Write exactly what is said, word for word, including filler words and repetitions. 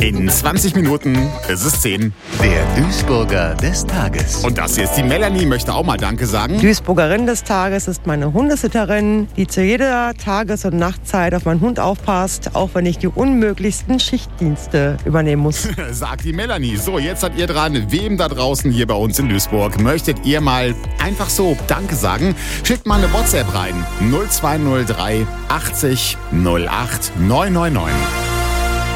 In zwanzig Minuten ist es zehn. Der Duisburger des Tages. Und das hier ist die Melanie, möchte auch mal Danke sagen. Duisburgerin des Tages ist meine Hundesitterin, die zu jeder Tages- und Nachtzeit auf meinen Hund aufpasst, auch wenn ich die unmöglichsten Schichtdienste übernehmen muss. Sagt die Melanie. So, jetzt seid ihr dran. Wem da draußen hier bei uns in Duisburg möchtet ihr mal einfach so Danke sagen? Schickt mal eine WhatsApp rein. null zwei null drei achtzig null acht neun neun neun.